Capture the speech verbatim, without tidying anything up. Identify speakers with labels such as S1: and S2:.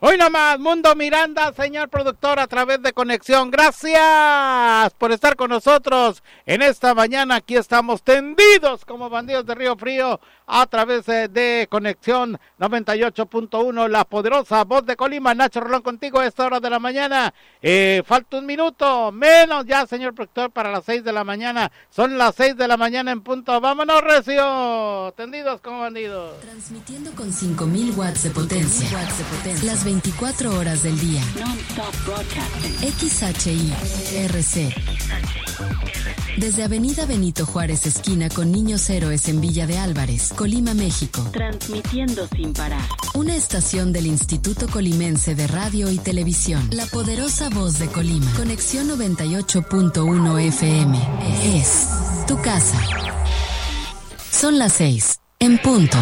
S1: Hoy nomás, Mundo Miranda, señor productor, a través de Conexión. Gracias por estar con nosotros en esta mañana. Aquí estamos tendidos como bandidos de Río Frío a través de, de Conexión noventa y ocho punto uno, la poderosa voz de Colima. Nacho Rolón contigo a esta hora de la mañana. Eh, falta un minuto, menos ya, señor productor, para las seis de la mañana. Son las seis de la mañana en punto. Vámonos, recio, tendidos como bandidos.
S2: Transmitiendo con cinco mil watts de potencia. Watts de potencia. Las veinticuatro horas del día. Non-stop broadcasting. X H I R C. Desde Avenida Benito Juárez, esquina con Niños Héroes en Villa de Álvarez, Colima, México. Transmitiendo sin parar. Una estación del Instituto Colimense de Radio y Televisión. La poderosa voz de Colima. Conexión noventa y ocho punto uno F M. Es tu casa. Son las seis. En punto.